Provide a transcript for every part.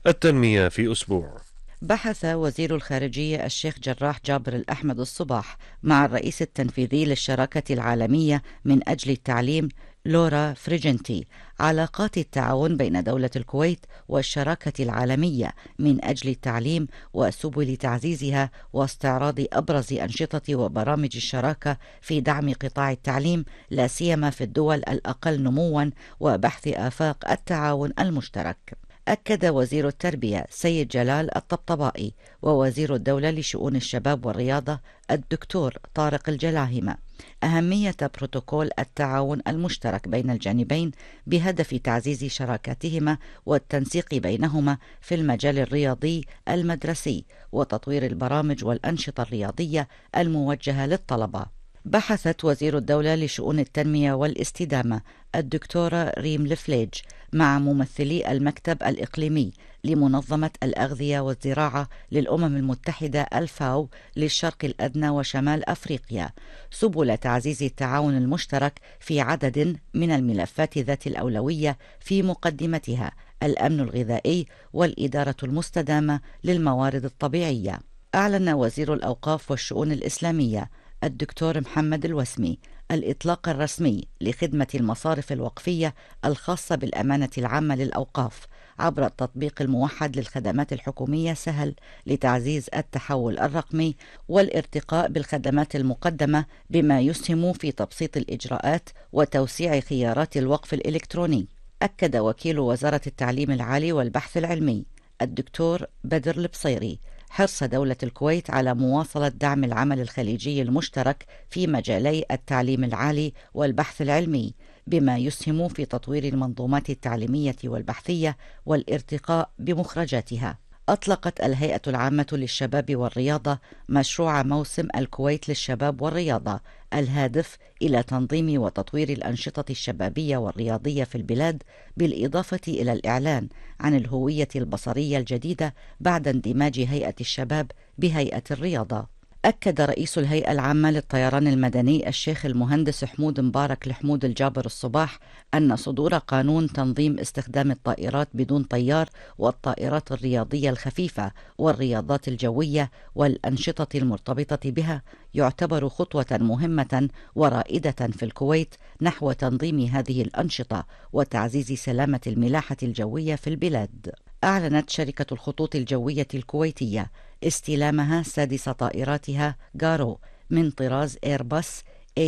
التنمية في أسبوع. بحث وزير الخارجية الشيخ جراح جابر الأحمد الصباح مع الرئيس التنفيذي للشراكة العالمية من أجل التعليم لورا فريجنتي علاقات التعاون بين دولة الكويت والشراكة العالمية من أجل التعليم وسبل تعزيزها واستعراض أبرز أنشطة وبرامج الشراكة في دعم قطاع التعليم لا سيما في الدول الأقل نموا وبحث آفاق التعاون المشترك. أكد وزير التربية سيد جلال الطبطبائي ووزير الدولة لشؤون الشباب والرياضة الدكتور طارق الجلاهمة أهمية بروتوكول التعاون المشترك بين الجانبين بهدف تعزيز شراكاتهما والتنسيق بينهما في المجال الرياضي المدرسي وتطوير البرامج والأنشطة الرياضية الموجهة للطلبة. بحثت وزير الدولة لشؤون التنمية والاستدامة الدكتورة ريم لفليج مع ممثلي المكتب الإقليمي لمنظمة الأغذية والزراعة للأمم المتحدة الفاو للشرق الأدنى وشمال أفريقيا سبل تعزيز التعاون المشترك في عدد من الملفات ذات الأولوية في مقدمتها الأمن الغذائي والإدارة المستدامة للموارد الطبيعية. أعلن وزير الأوقاف والشؤون الإسلامية الدكتور محمد الوسمي الإطلاق الرسمي لخدمة المصارف الوقفية الخاصة بالأمانة العامة للأوقاف عبر التطبيق الموحد للخدمات الحكومية سهل لتعزيز التحول الرقمي والارتقاء بالخدمات المقدمة بما يسهم في تبسيط الإجراءات وتوسيع خيارات الوقف الإلكتروني. أكد وكيل وزارة التعليم العالي والبحث العلمي الدكتور بدر البصيري حرص دولة الكويت على مواصلة دعم العمل الخليجي المشترك في مجالي التعليم العالي والبحث العلمي بما يسهم في تطوير المنظومات التعليمية والبحثية والارتقاء بمخرجاتها. أطلقت الهيئة العامة للشباب والرياضة مشروع موسم الكويت للشباب والرياضة الهادف إلى تنظيم وتطوير الأنشطة الشبابية والرياضية في البلاد بالإضافة إلى الإعلان عن الهوية البصرية الجديدة بعد اندماج هيئة الشباب بهيئة الرياضة. أكد رئيس الهيئة العامة للطيران المدني الشيخ المهندس حمود مبارك لحمود الجابر الصباح أن صدور قانون تنظيم استخدام الطائرات بدون طيار والطائرات الرياضية الخفيفة والرياضات الجوية والأنشطة المرتبطة بها يعتبر خطوة مهمة ورائدة في الكويت نحو تنظيم هذه الأنشطة وتعزيز سلامة الملاحة الجوية في البلاد. أعلنت شركة الخطوط الجوية الكويتية استلامها سادس طائراتها جارو من طراز إيرباص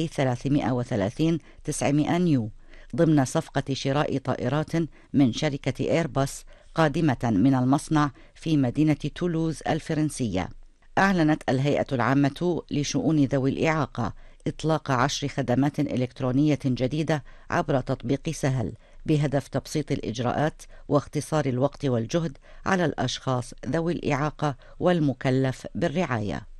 A330-900 نيو ضمن صفقة شراء طائرات من شركة إيرباص قادمة من المصنع في مدينة تولوز الفرنسية. أعلنت الهيئة العامة لشؤون ذوي الإعاقة إطلاق 10 خدمات إلكترونية جديدة عبر تطبيق سهل بهدف تبسيط الإجراءات واختصار الوقت والجهد على الأشخاص ذوي الإعاقة والمكلف بالرعاية.